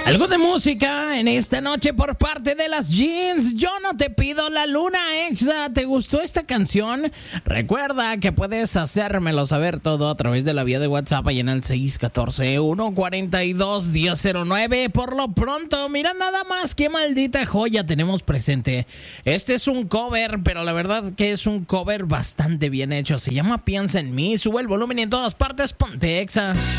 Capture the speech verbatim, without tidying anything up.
Algo de música en esta noche por parte de las Jeans. Yo no te pido la luna, Exa. ¿Te gustó esta canción? Recuerda que puedes hacérmelo saber todo a través de la vía de WhatsApp y en el seis uno cuatro, uno cuatro dos, uno cero cero nueve. Por lo pronto, mira nada más qué maldita joya tenemos presente. Este es un cover, pero la verdad que es un cover bastante bien hecho. Se llama Piensa en mí. Sube el volumen y en todas partes ponte Exa.